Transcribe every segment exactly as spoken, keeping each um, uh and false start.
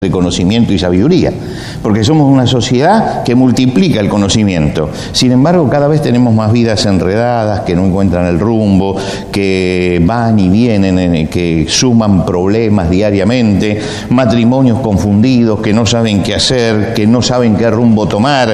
de conocimiento y sabiduría, porque somos una sociedad que multiplica el conocimiento. Sin embargo, cada vez tenemos más vidas enredadas, que no encuentran el rumbo, que van y vienen, que suman problemas diariamente, matrimonios confundidos, que no saben qué hacer, que no saben qué rumbo tomar,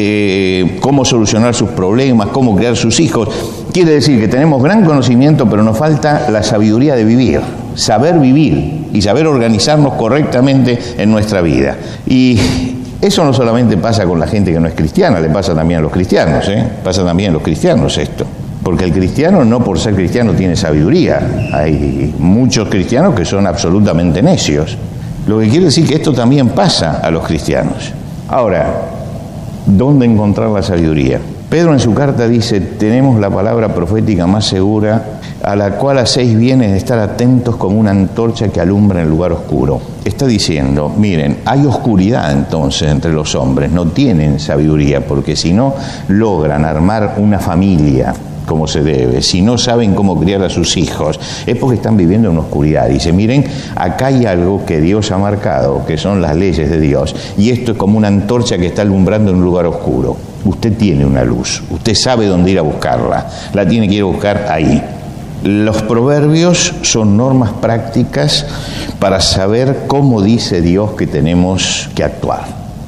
que, cómo solucionar sus problemas, cómo criar sus hijos. Quiere decir que tenemos gran conocimiento, pero nos falta la sabiduría de vivir, saber vivir y saber organizarnos correctamente en nuestra vida. Y eso no solamente pasa con la gente que no es cristiana, le pasa también a los cristianos, ¿eh? Pasa también a los cristianos esto. Porque el cristiano, no por ser cristiano, tiene sabiduría. Hay muchos cristianos que son absolutamente necios. Lo que quiere decir que esto también pasa a los cristianos. Ahora, ¿dónde encontrar la sabiduría? Pedro en su carta dice: tenemos la palabra profética más segura, a la cual hacéis bien en estar atentos como una antorcha que alumbra en el lugar oscuro. Está diciendo, miren, hay oscuridad entonces entre los hombres, no tienen sabiduría, porque si no logran armar una familia como se debe, si no saben cómo criar a sus hijos, es porque están viviendo en oscuridad. Dice, miren, acá hay algo que Dios ha marcado, que son las leyes de Dios, y esto es como una antorcha que está alumbrando en un lugar oscuro. Usted tiene una luz, usted sabe dónde ir a buscarla, la tiene que ir a buscar ahí. Los proverbios son normas prácticas para saber cómo dice Dios que tenemos que actuar.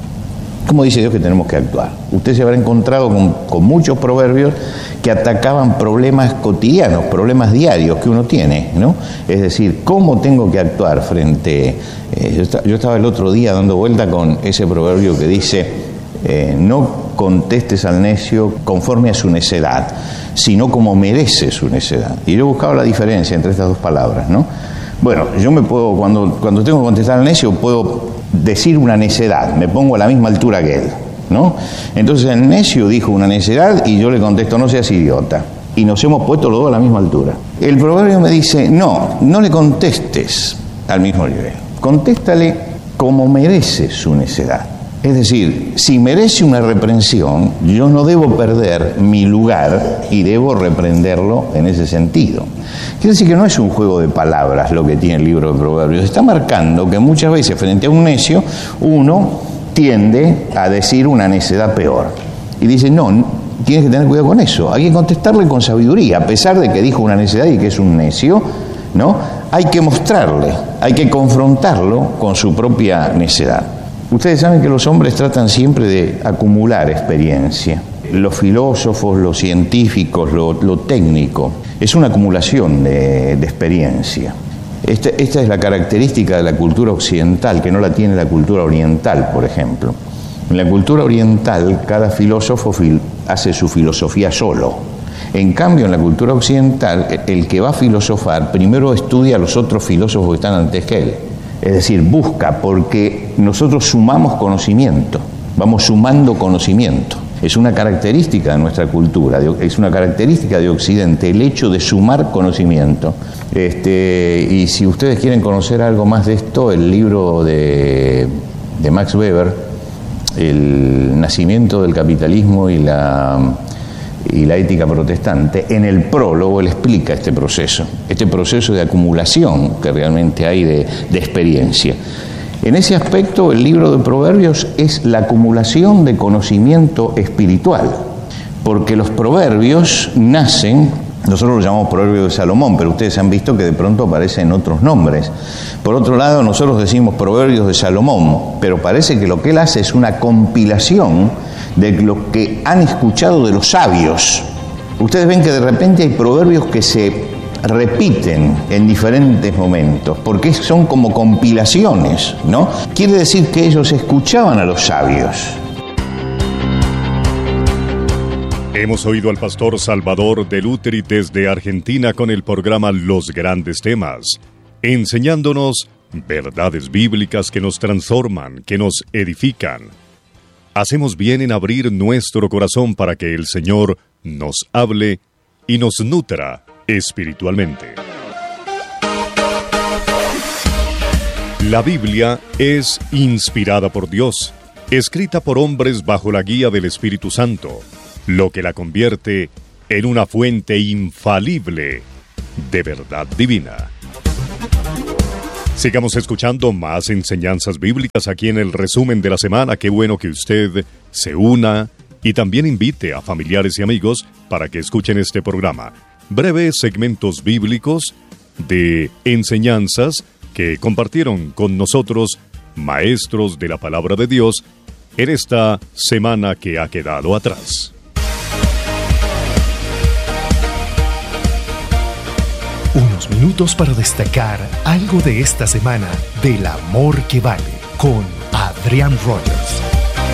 ¿Cómo dice Dios que tenemos que actuar? Usted se habrá encontrado con, con muchos proverbios que atacaban problemas cotidianos, problemas diarios que uno tiene, ¿no? Es decir, ¿cómo tengo que actuar frente...? Eh, yo, está, yo estaba el otro día dando vuelta con ese proverbio que dice, eh, no contestes al necio conforme a su necedad, sino como merece su necedad. Y yo buscaba la diferencia entre estas dos palabras, ¿no? Bueno, yo me puedo, cuando, cuando tengo que contestar al necio, puedo decir una necedad, me pongo a la misma altura que él, ¿no? Entonces el necio dijo una necedad y yo le contesto, no seas idiota. Y nos hemos puesto los dos a la misma altura. El proverbio me dice, no, no le contestes al mismo nivel. Contéstale como merece su necedad. Es decir, si merece una reprensión, yo no debo perder mi lugar y debo reprenderlo en ese sentido. Quiere decir que no es un juego de palabras lo que tiene el libro de Proverbios. Está marcando que muchas veces frente a un necio, uno tiende a decir una necedad peor. Y dice, no, tienes que tener cuidado con eso. Hay que contestarle con sabiduría, a pesar de que dijo una necedad y que es un necio, ¿no? Hay que mostrarle, hay que confrontarlo con su propia necedad. Ustedes saben que los hombres tratan siempre de acumular experiencia. Los filósofos, los científicos, lo, lo técnico, es una acumulación de, de experiencia. Esta, esta es la característica de la cultura occidental, que no la tiene la cultura oriental, por ejemplo. En la cultura oriental, cada filósofo fil, hace su filosofía solo. En cambio, en la cultura occidental, el que va a filosofar primero estudia a los otros filósofos que están antes que él. Es decir, busca, porque nosotros sumamos conocimiento, vamos sumando conocimiento. Es una característica de nuestra cultura, es una característica de Occidente, el hecho de sumar conocimiento. Este, y si ustedes quieren conocer algo más de esto, el libro de, de Max Weber, El nacimiento del capitalismo y la... y la ética protestante, en el prólogo él explica este proceso, este proceso de acumulación que realmente hay de, de experiencia. En ese aspecto, el libro de Proverbios es la acumulación de conocimiento espiritual, porque los proverbios nacen, nosotros los llamamos Proverbios de Salomón, pero ustedes han visto que de pronto aparecen otros nombres. Por otro lado, nosotros decimos Proverbios de Salomón, pero parece que lo que él hace es una compilación de lo que han escuchado de los sabios. Ustedes ven que de repente hay proverbios que se repiten en diferentes momentos, porque son como compilaciones, ¿no? Quiere decir que ellos escuchaban a los sabios. Hemos oído al pastor Salvador de Luteri desde Argentina con el programa Los Grandes Temas, enseñándonos verdades bíblicas que nos transforman, que nos edifican. Hacemos bien en abrir nuestro corazón para que el Señor nos hable y nos nutra espiritualmente. La Biblia es inspirada por Dios, escrita por hombres bajo la guía del Espíritu Santo, lo que la convierte en una fuente infalible de verdad divina. Sigamos escuchando más enseñanzas bíblicas aquí en el resumen de la semana. Qué bueno que usted se una y también invite a familiares y amigos para que escuchen este programa. Breves segmentos bíblicos de enseñanzas que compartieron con nosotros maestros de la palabra de Dios en esta semana que ha quedado atrás. Unos minutos para destacar algo de esta semana del amor que vale con Adrián Rogers.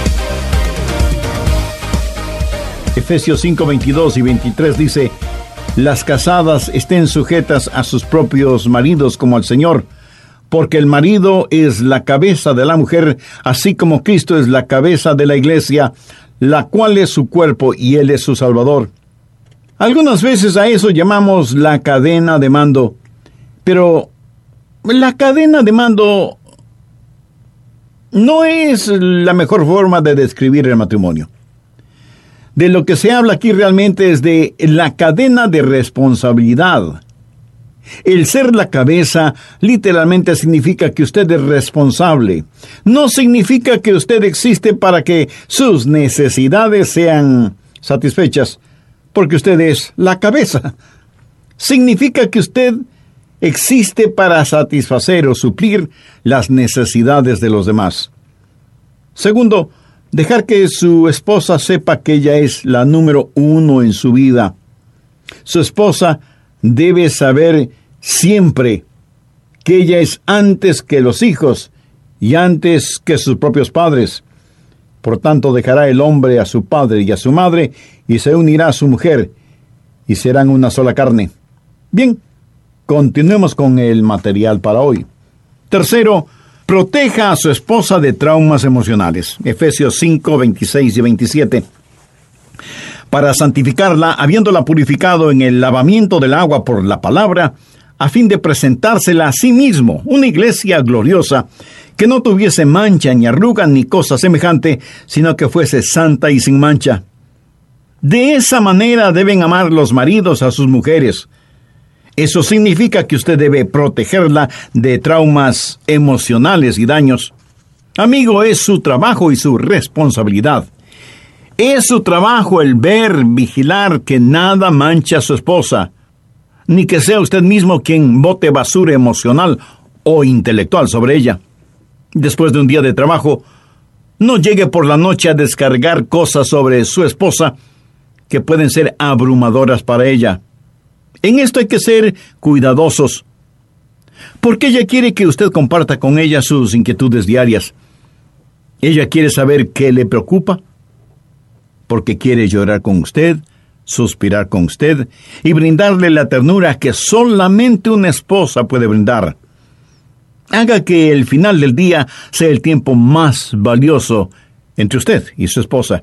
Efesios cinco, veintidós y veintitrés dice: las casadas estén sujetas a sus propios maridos como al Señor, porque el marido es la cabeza de la mujer, así como Cristo es la cabeza de la iglesia, la cual es su cuerpo y Él es su Salvador. Algunas veces a eso llamamos la cadena de mando, pero la cadena de mando no es la mejor forma de describir el matrimonio. De lo que se habla aquí realmente es de la cadena de responsabilidad. El ser la cabeza literalmente significa que usted es responsable. No significa que usted existe para que sus necesidades sean satisfechas, porque usted es la cabeza. Significa que usted existe para satisfacer o suplir las necesidades de los demás. Segundo, dejar que su esposa sepa que ella es la número uno en su vida. Su esposa debe saber siempre que ella es antes que los hijos y antes que sus propios padres. Por tanto, dejará el hombre a su padre y a su madre y se unirá a su mujer y serán una sola carne. Bien, continuemos con el material para hoy. Tercero, proteja a su esposa de traumas emocionales. Efesios cinco, veintiséis y veintisiete. Para santificarla, habiéndola purificado en el lavamiento del agua por la palabra, a fin de presentársela a sí mismo, una iglesia gloriosa, que no tuviese mancha, ni arruga, ni cosa semejante, sino que fuese santa y sin mancha. De esa manera deben amar los maridos a sus mujeres. Eso significa que usted debe protegerla de traumas emocionales y daños. Amigo, es su trabajo y su responsabilidad. Es su trabajo el ver, vigilar que nada manche a su esposa, ni que sea usted mismo quien bote basura emocional o intelectual sobre ella. Después de un día de trabajo, no llegue por la noche a descargar cosas sobre su esposa que pueden ser abrumadoras para ella. En esto hay que ser cuidadosos, porque ella quiere que usted comparta con ella sus inquietudes diarias. Ella quiere saber qué le preocupa, porque quiere llorar con usted, suspirar con usted y brindarle la ternura que solamente una esposa puede brindar. Haga que el final del día sea el tiempo más valioso entre usted y su esposa.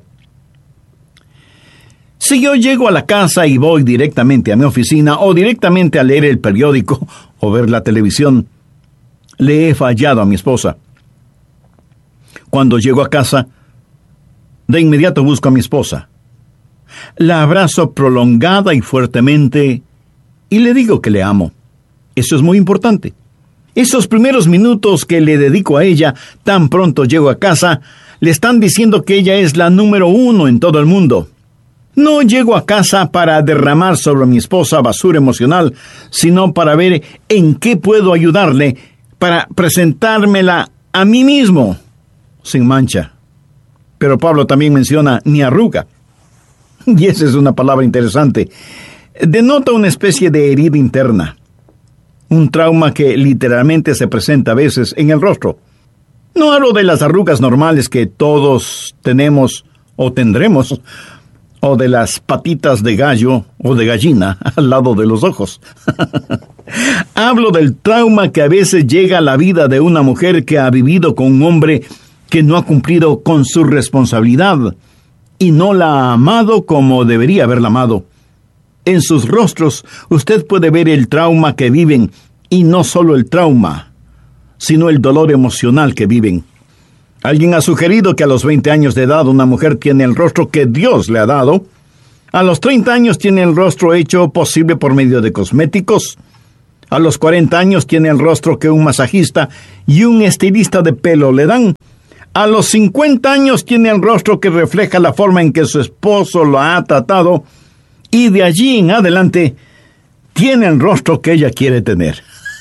Si yo llego a la casa y voy directamente a mi oficina o directamente a leer el periódico o ver la televisión, le he fallado a mi esposa. Cuando llego a casa, de inmediato busco a mi esposa. La abrazo prolongada y fuertemente y le digo que le amo. Eso es muy importante. Esos primeros minutos que le dedico a ella, tan pronto llego a casa, le están diciendo que ella es la número uno en todo el mundo. No llego a casa para derramar sobre mi esposa basura emocional, sino para ver en qué puedo ayudarle, para presentármela a mí mismo, sin mancha. Pero Pablo también menciona ni arruga. Y esa es una palabra interesante. Denota una especie de herida interna. Un trauma que literalmente se presenta a veces en el rostro. No hablo de las arrugas normales que todos tenemos o tendremos, o de las patitas de gallo o de gallina al lado de los ojos. Hablo del trauma que a veces llega a la vida de una mujer que ha vivido con un hombre que no ha cumplido con su responsabilidad y no la ha amado como debería haberla amado. En sus rostros usted puede ver el trauma que viven, y no solo el trauma, sino el dolor emocional que viven. Alguien ha sugerido que a los veinte años de edad una mujer tiene el rostro que Dios le ha dado. A los treinta años tiene el rostro hecho posible por medio de cosméticos. A los cuarenta años tiene el rostro que un masajista y un estilista de pelo le dan. A los cincuenta años tiene el rostro que refleja la forma en que su esposo lo ha tratado, y de allí en adelante tiene el rostro que ella quiere tener.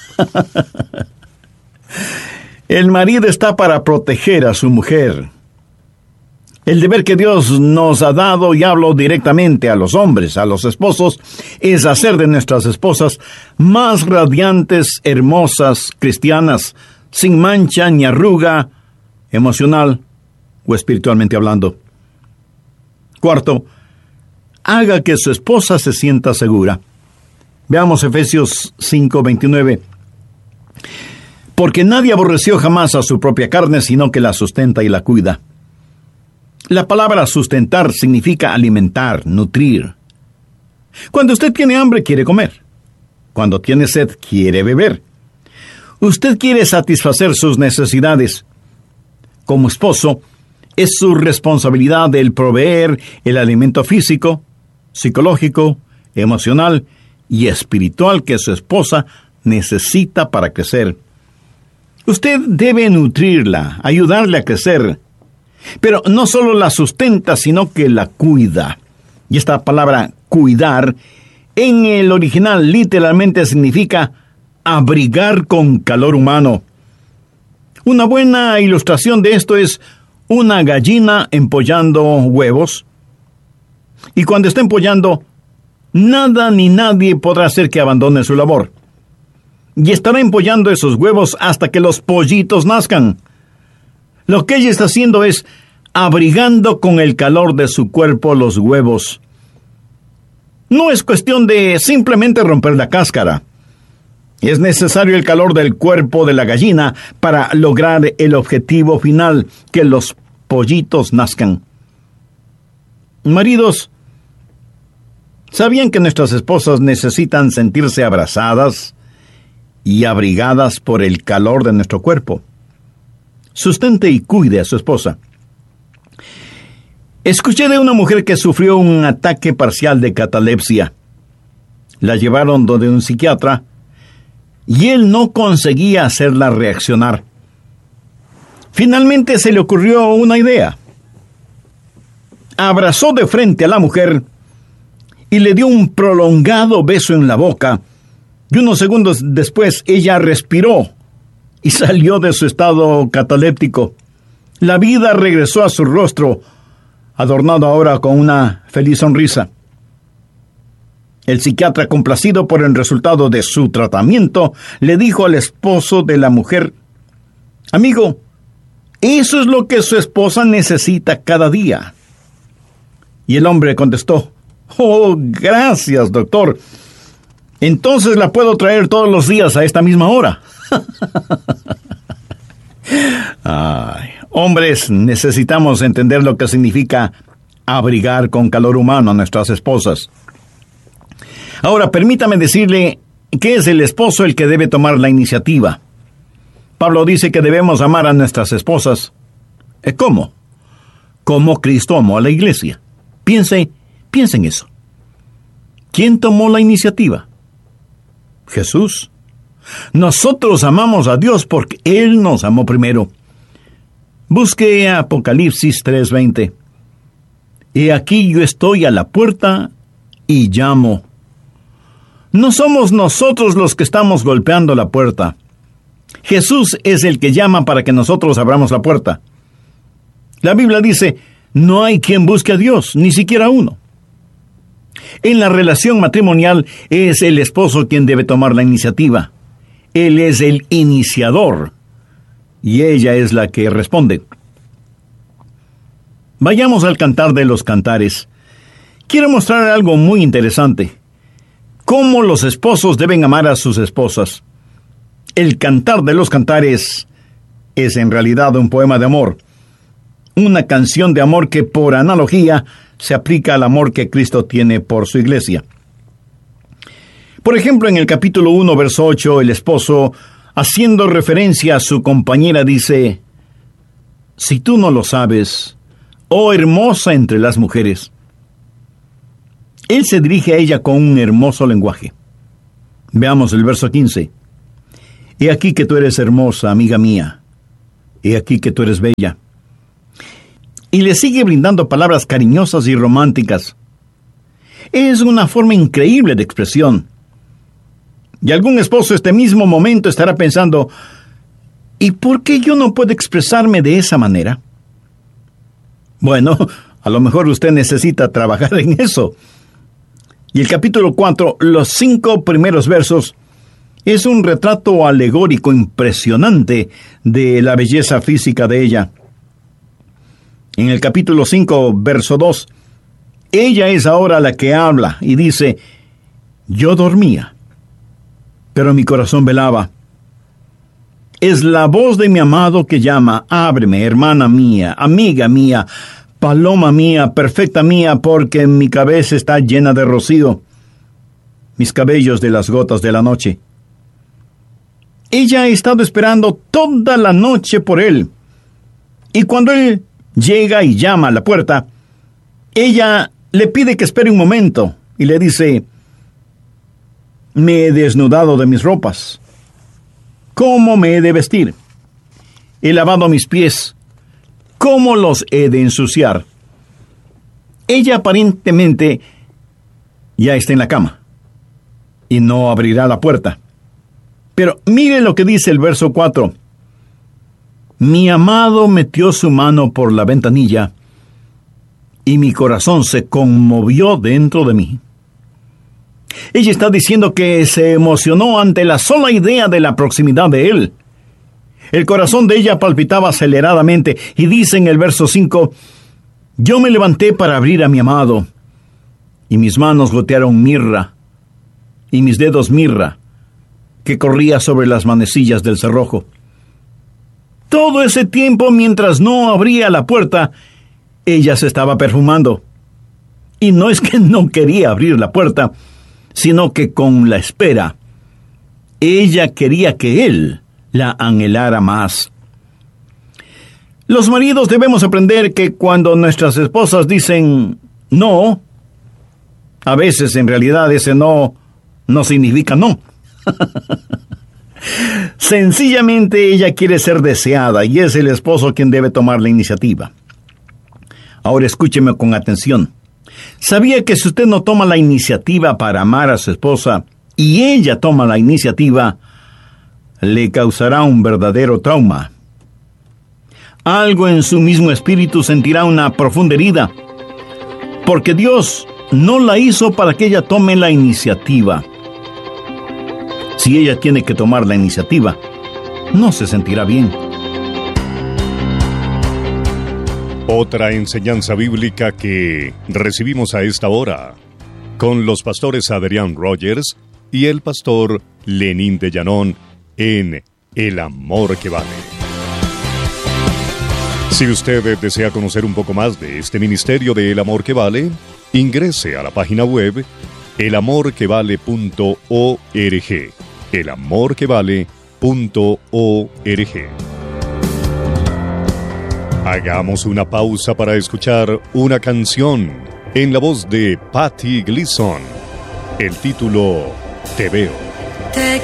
El marido está para proteger a su mujer. El deber que Dios nos ha dado, y hablo directamente a los hombres, a los esposos, es hacer de nuestras esposas más radiantes, hermosas, cristianas, sin mancha ni arruga, emocional o espiritualmente hablando. Cuarto, haga que su esposa se sienta segura. Veamos Efesios cinco veintinueve. Porque nadie aborreció jamás a su propia carne, sino que la sustenta y la cuida. La palabra sustentar significa alimentar, nutrir. Cuando usted tiene hambre, quiere comer. Cuando tiene sed, quiere beber. Usted quiere satisfacer sus necesidades. Como esposo, es su responsabilidad el proveer el alimento físico, psicológico, emocional y espiritual que su esposa necesita para crecer. Usted debe nutrirla, ayudarle a crecer. Pero no solo la sustenta, sino que la cuida. Y esta palabra cuidar, en el original literalmente significa abrigar con calor humano. Una buena ilustración de esto es una gallina empollando huevos. Y cuando está empollando, nada ni nadie podrá hacer que abandone su labor. Y estará empollando esos huevos hasta que los pollitos nazcan. Lo que ella está haciendo es abrigando con el calor de su cuerpo los huevos. No es cuestión de simplemente romper la cáscara. Es necesario el calor del cuerpo de la gallina para lograr el objetivo final, que los pollitos nazcan. Maridos, ¿sabían que nuestras esposas necesitan sentirse abrazadas y abrigadas por el calor de nuestro cuerpo? Sustente y cuide a su esposa. Escuché de una mujer que sufrió un ataque parcial de catalepsia. La llevaron donde un psiquiatra y él no conseguía hacerla reaccionar. Finalmente se le ocurrió una idea. Abrazó de frente a la mujer y le dio un prolongado beso en la boca, y unos segundos después ella respiró y salió de su estado cataléptico. La vida regresó a su rostro, adornado ahora con una feliz sonrisa. El psiquiatra, complacido por el resultado de su tratamiento, le dijo al esposo de la mujer: amigo, eso es lo que su esposa necesita cada día. Y el hombre contestó: oh, gracias, doctor. Entonces la puedo traer todos los días a esta misma hora. Ay, hombres, necesitamos entender lo que significa abrigar con calor humano a nuestras esposas. Ahora, permítame decirle que es el esposo el que debe tomar la iniciativa. Pablo dice que debemos amar a nuestras esposas. ¿Cómo? Como Cristo amó a la iglesia. Piense, piense en eso. ¿Quién tomó la iniciativa? Jesús. Nosotros amamos a Dios porque Él nos amó primero. Busque Apocalipsis tres veinte. He aquí yo estoy a la puerta y llamo. No somos nosotros los que estamos golpeando la puerta. Jesús es el que llama para que nosotros abramos la puerta. La Biblia dice: no hay quien busque a Dios, ni siquiera uno. En la relación matrimonial es el esposo quien debe tomar la iniciativa. Él es el iniciador y ella es la que responde. Vayamos al Cantar de los Cantares. Quiero mostrar algo muy interesante: cómo los esposos deben amar a sus esposas. El Cantar de los Cantares es en realidad un poema de amor, una canción de amor que por analogía se aplica al amor que Cristo tiene por su iglesia. Por ejemplo, en el capítulo uno, verso ocho, el esposo, haciendo referencia a su compañera, dice: si tú no lo sabes, oh hermosa entre las mujeres. Él se dirige a ella con un hermoso lenguaje. Veamos el verso quince. He aquí que tú eres hermosa, amiga mía. He aquí que tú eres bella. Y le sigue brindando palabras cariñosas y románticas. Es una forma increíble de expresión. Y algún esposo este mismo momento estará pensando, ¿y por qué yo no puedo expresarme de esa manera? Bueno, a lo mejor usted necesita trabajar en eso. Y el capítulo cuatro, los cinco primeros versos, es un retrato alegórico impresionante de la belleza física de ella. En el capítulo cinco, verso dos, ella es ahora la que habla y dice, yo dormía, pero mi corazón velaba. Es la voz de mi amado que llama, ábreme, hermana mía, amiga mía, paloma mía, perfecta mía, porque mi cabeza está llena de rocío, mis cabellos de las gotas de la noche. Ella ha estado esperando toda la noche por él, y cuando él llega y llama a la puerta, ella le pide que espere un momento, y le dice, me he desnudado de mis ropas. ¿Cómo me he de vestir? He lavado mis pies. ¿Cómo los he de ensuciar? Ella aparentemente ya está en la cama y no abrirá la puerta. Pero mire lo que dice el verso cuatro. Mi amado metió su mano por la ventanilla y mi corazón se conmovió dentro de mí. Ella está diciendo que se emocionó ante la sola idea de la proximidad de él. El corazón de ella palpitaba aceleradamente y dice en el verso cinco, yo me levanté para abrir a mi amado y mis manos gotearon mirra y mis dedos mirra que corría sobre las manecillas del cerrojo. Todo ese tiempo mientras no abría la puerta, ella se estaba perfumando. Y no es que no quería abrir la puerta, sino que con la espera, ella quería que él la anhelara más. Los maridos debemos aprender que cuando nuestras esposas dicen no, a veces en realidad ese no no significa no. Sencillamente ella quiere ser deseada y es el esposo quien debe tomar la iniciativa. Ahora escúcheme con atención. ¿Sabía que si usted no toma la iniciativa para amar a su esposa y ella toma la iniciativa, le causará un verdadero trauma? Algo en su mismo espíritu sentirá una profunda herida, porque Dios no la hizo para que ella tome la iniciativa. Si ella tiene que tomar la iniciativa, no se sentirá bien. Otra enseñanza bíblica que recibimos a esta hora, con los pastores Adrián Rogers y el pastor Lenín de Llanón en El Amor que Vale. Si usted desea conocer un poco más de este ministerio de El Amor que Vale, ingrese a la página web el amor que vale punto org. el amor que vale punto org. Hagamos una pausa para escuchar una canción en la voz de Patti Gleason. El título, Te Veo. Te